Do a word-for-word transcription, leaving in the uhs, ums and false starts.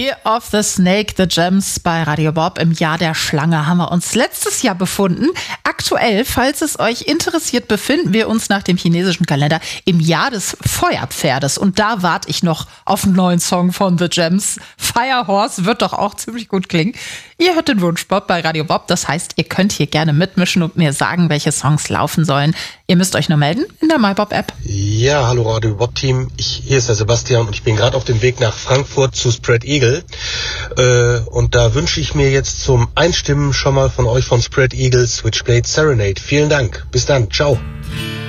Eye of the Snake, The Gems bei Radio Bob. Im Jahr der Schlange haben wir uns letztes Jahr befunden. Aktuell, falls es euch interessiert, befinden wir uns nach dem chinesischen Kalender im Jahr des Feuerpferdes. Und da warte ich noch auf einen neuen Song von The Gems. Firehorse wird doch auch ziemlich gut klingen. Ihr hört den Wunschbob bei Radio Bob. Das heißt, ihr könnt hier gerne mitmischen und mir sagen, welche Songs laufen sollen. Ihr müsst euch nur melden in der MyBob-App. Ja, hallo Radio Bob-Team. Ich, hier ist der Sebastian und ich bin gerade auf dem Weg nach Frankfurt zu Spread Eagle. Äh, und da wünsche ich mir jetzt zum Einstimmen schon mal von euch von Spread Eagle Switchblade Serenade. Vielen Dank. Bis dann. Ciao.